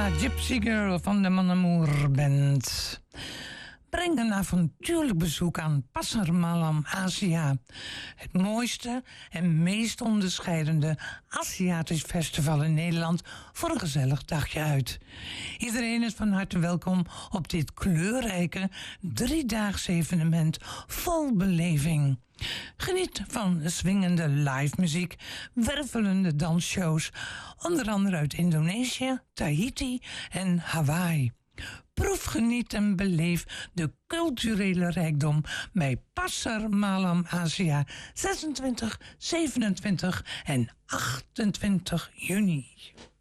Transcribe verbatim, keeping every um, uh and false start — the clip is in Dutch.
Gypsy Girl van de Mon Amour Band. Breng een avontuurlijk bezoek aan Pasar Malam Asia. Het mooiste en meest onderscheidende Aziatisch festival in Nederland voor een gezellig dagje uit. Iedereen is van harte welkom op dit kleurrijke driedaags evenement vol beleving. Geniet van swingende live muziek, wervelende dansshows, onder andere uit Indonesië, Tahiti en Hawaii. Proef, geniet en beleef de culturele rijkdom bij Pasar Malam Asia zesentwintig, zevenentwintig en achtentwintig juni.